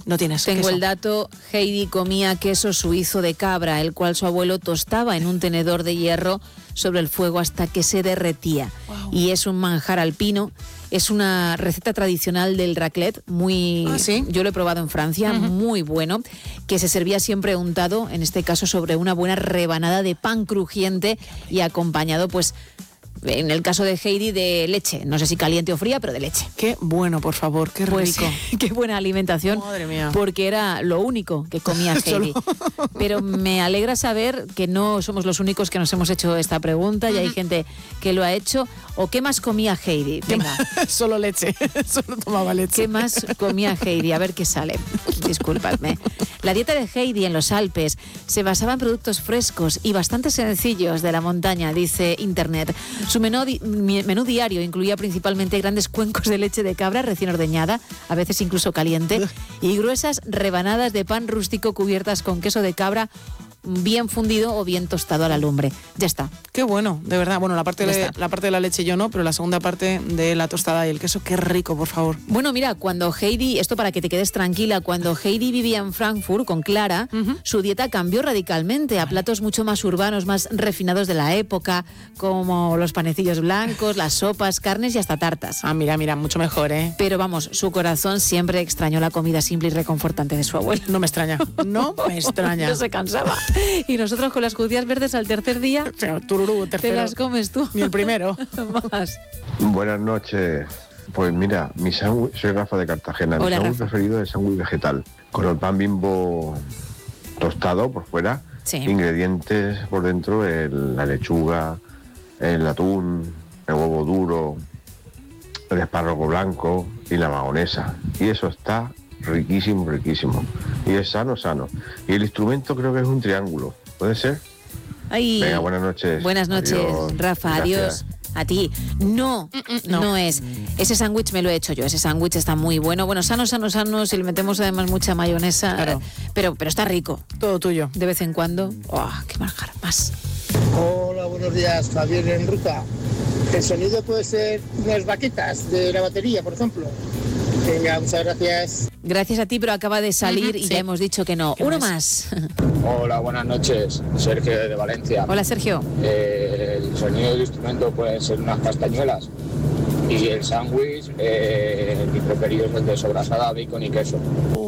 no tienes Tengo queso. el dato. Heidi comía queso suizo de cabra, el cual su abuelo tostaba en un tenedor de hierro sobre el fuego hasta que se derretía. Wow. Y es un manjar alpino. Es una receta tradicional del raclette, muy... ¿Ah, sí? Yo lo he probado en Francia, muy bueno, que se servía siempre untado, en este caso sobre una buena rebanada de pan crujiente y acompañado, pues, en el caso de Heidi, de leche. No sé si caliente o fría, pero de leche. Qué bueno, por favor, qué Pues rico. qué buena alimentación, Madre mía. porque era lo único que comía Heidi. Solo. Pero me alegra saber que no somos los únicos que nos hemos hecho esta pregunta y hay gente que lo ha hecho. ¿O qué más comía Heidi? Venga, Solo leche, solo tomaba leche. ¿qué más comía Heidi? A ver qué sale. Disculpadme. La dieta de Heidi en los Alpes se basaba en productos frescos y bastante sencillos de la montaña, dice Internet. Su menú diario incluía principalmente grandes cuencos de leche de cabra recién ordeñada, a veces incluso caliente, y gruesas rebanadas de pan rústico cubiertas con queso de cabra bien fundido o bien tostado a la lumbre. Ya está. Qué bueno, de verdad. Bueno, la parte Ya de está. la parte de la leche yo no, pero la segunda parte de la tostada y el queso, qué rico, por favor. Bueno, mira, cuando Heidi, esto para que te quedes tranquila, cuando Heidi vivía en Frankfurt con Clara, su dieta cambió radicalmente a platos mucho más urbanos, más refinados de la época, como los panecillos blancos, las sopas, carnes y hasta tartas. Ah, mira, mucho mejor, ¿eh? Pero vamos, su corazón siempre extrañó la comida simple y reconfortante de su abuelo. No me extraña, no me extraña. No se cansaba. Y nosotros con las judías verdes al tercer día, Pero tururú, te tercero. las comes tú. Ni el primero. Más. Buenas noches. Pues mira, mi sándwich, soy Rafa de Cartagena. Mi Hola, sándwich Rafa. preferido es el sándwich vegetal, con el pan Bimbo tostado por fuera, Sí. ingredientes por dentro, la lechuga, el atún, el huevo duro, el espárrago blanco y la mahonesa. Y eso está riquísimo, riquísimo. Y es sano, sano. Y el instrumento creo que es un triángulo. ¿Puede ser? Ay, Venga, buenas noches. Buenas noches, Adiós. Rafa. Gracias. Adiós. A ti. No, no es. Ese sándwich me lo he hecho yo. Ese sándwich está muy bueno. Bueno, sano. Si le metemos además mucha mayonesa. Claro. Pero está rico. Todo tuyo. De vez en cuando. ¡Oh, qué manjar! Más. Hola, buenos días, Javier en ruta. El sonido puede ser unas baquetas de la batería, por ejemplo. Venga, muchas gracias. Gracias a ti, pero acaba de salir y sí. ya hemos dicho que no. ¿Qué Uno más? más. Hola, buenas noches. Sergio de Valencia. Hola, Sergio. El sonido del instrumento pueden ser unas castañuelas. Y el sándwich, mi preferido es el de sobrasada, bacon y queso.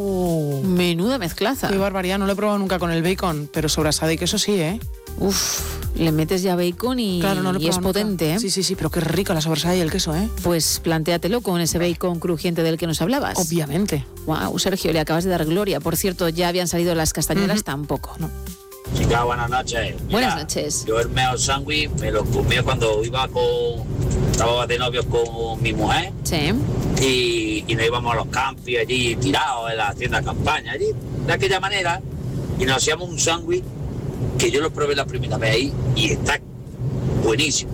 Menuda mezclaza. Qué barbaridad, no lo he probado nunca con el bacon, pero sobrasada y queso sí, ¿eh? Uf, le metes ya bacon y, Claro, no lo he y es probado nunca. potente, ¿eh? Sí, pero qué rico la sobrasada y el queso, ¿eh? Pues plantéatelo con ese bacon crujiente del que nos hablabas. Obviamente. Wow, Sergio, le acabas de dar gloria. Por cierto, ¿ya habían salido las castañuelas? Tampoco. No. Chicas, buenas noches. Buenas noches. Yo el mejor sándwich me lo comía cuando estaba de novios con mi mujer Sí. y nos íbamos a los campos allí tirados en la tienda de campaña, allí, de aquella manera, y nos hacíamos un sándwich que yo lo probé la primera vez ahí y está buenísimo.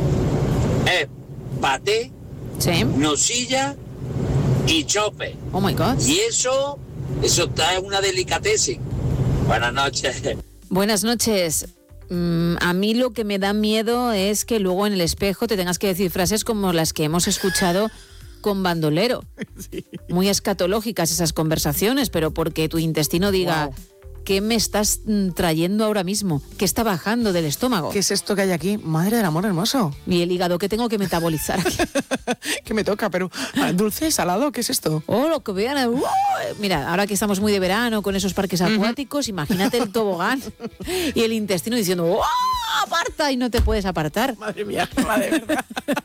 Es paté, Sí. nocilla y chope. Oh my God. Y eso está en una delicatessen. Buenas noches. Buenas noches. A mí lo que me da miedo es que luego en el espejo te tengas que decir frases como las que hemos escuchado con Bandolero. Muy escatológicas esas conversaciones, pero porque tu intestino diga, Wow. ¿qué me estás trayendo ahora mismo? ¿Qué está bajando del estómago? ¿Qué es esto que hay aquí? Madre del amor hermoso. Y el hígado que tengo que metabolizar aquí. ¿Qué me toca? Pero dulce, salado, ¿qué es esto? Oh, lo que vean. Mira, ahora que estamos muy de verano con esos parques acuáticos, imagínate el tobogán y el intestino diciendo, ¡oh, aparta! Y no te puedes apartar. Madre mía, de verdad.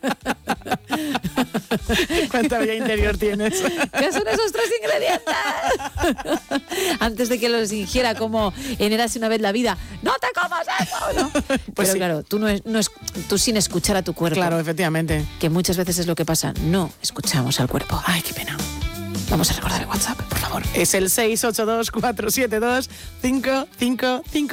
¿Cuánta vida interior tienes? ¿Qué son esos 3 ingredientes? Antes de que los ingiera como en Érase una vez la vida. ¡No te comas eso! ¿No? Pues Pero sí. claro, tú sin escuchar a tu cuerpo. Claro, efectivamente. Que muchas veces es lo que pasa. No escuchamos al cuerpo. Ay, qué pena. Vamos a recordar el WhatsApp, por favor. Es el 682 472 555.